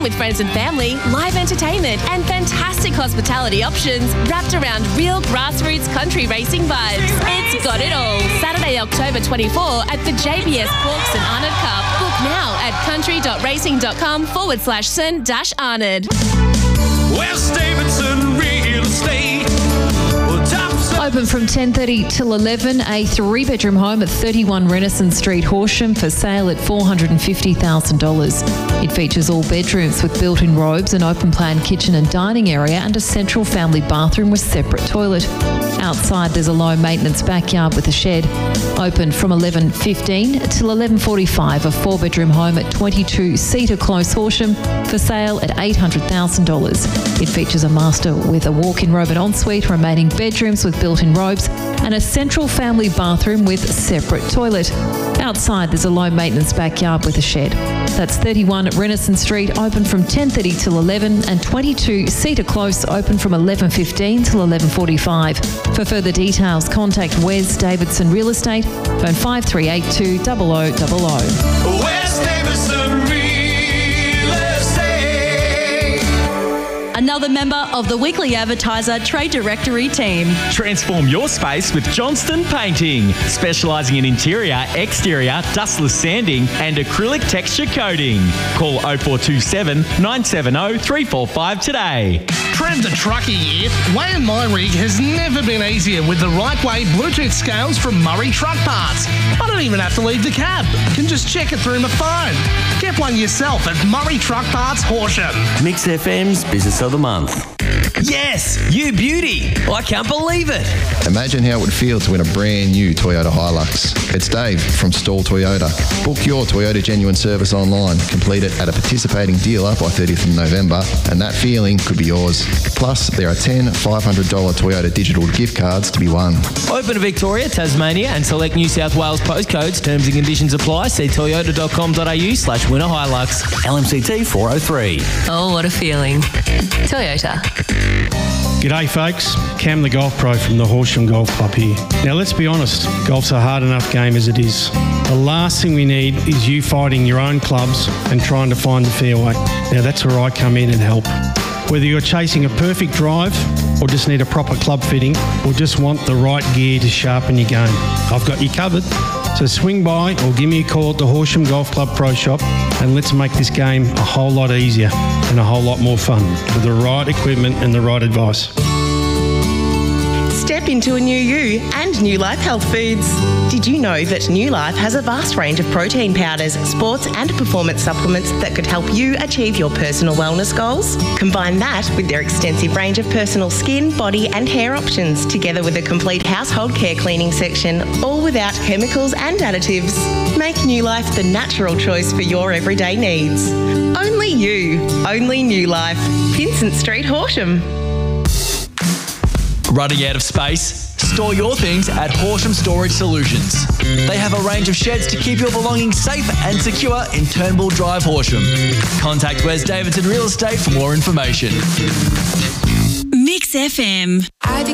With friends and family, live entertainment and fantastic hospitality options wrapped around real grassroots country racing vibes. It's got it all. Saturday, October 24 at the JBS Hawks and Arnott Cup. Book now at country.racing.com/St-Arnott. West Davidson Real Estate. Open from 10:30 till 11, a three-bedroom home at 31 Renaissance Street, Horsham, for sale at $450,000. It features all bedrooms with built-in robes, an open-plan kitchen and dining area, and a central family bathroom with separate toilet. Outside, there's a low-maintenance backyard with a shed. Open from 11:15 till 11:45, a four-bedroom home at 22 Cedar Close, Horsham, for sale at $800,000. It features a master with a walk-in robe and ensuite, remaining bedrooms with built-in robes, and a central family bathroom with separate toilet. Outside, there's a low-maintenance backyard with a shed. That's 31 Renaissance Street, open from 10:30 till 11, and 22 Cedar Close, open from 11:15 till 11:45. For further details, contact Wes Davidson Real Estate, phone 5382 0000. West Davidson Real Estate. Another member of the Weekly Advertiser Trade Directory team. Transform your space with Johnston Painting, specialising in interior, exterior, dustless sanding and acrylic texture coating. Call 0427 970 345 today. Tread the trucker year. Weighing my rig has never been easier with the Right Way Bluetooth scales from Murray Truck Parts. I don't even have to leave the cab. Can just check it through my phone. Get one yourself at Murray Truck Parts, Horsham. Mix FM's Business of the Month. Yes, you beauty. I can't believe it. Imagine how it would feel to win a brand new Toyota Hilux. It's Dave from Stall Toyota. Book your Toyota Genuine service online. Complete it at a participating dealer by 30th of November, and that feeling could be yours. Plus, there are 10 $500 Toyota digital gift cards to be won. Open to Victoria, Tasmania and select New South Wales postcodes. Terms and conditions apply. See toyota.com.au/winner Hilux. LMCT 403. Oh, what a feeling. Toyota. G'day folks, Cam the Golf Pro from the Horsham Golf Club here. Now let's be honest, golf's a hard enough game as it is. The last thing we need is you fighting your own clubs and trying to find the fairway. Now that's where I come in and help. Whether you're chasing a perfect drive or just need a proper club fitting or just want the right gear to sharpen your game, I've got you covered. So swing by or give me a call at the Horsham Golf Club Pro Shop and let's make this game a whole lot easier and a whole lot more fun with the right equipment and the right advice. Step into a new you and New Life Health Foods. Did you know that New Life has a vast range of protein powders, sports and performance supplements that could help you achieve your personal wellness goals? Combine that with their extensive range of personal skin, body and hair options, together with a complete household care cleaning section, all without chemicals and additives. Make New Life the natural choice for your everyday needs. Only you, only New Life. Vincent Street, Horsham. Running out of space? Store your things at Horsham Storage Solutions. They have a range of sheds to keep your belongings safe and secure in Turnbull Drive, Horsham. Contact Wes Davidson Real Estate for more information. Mix FM.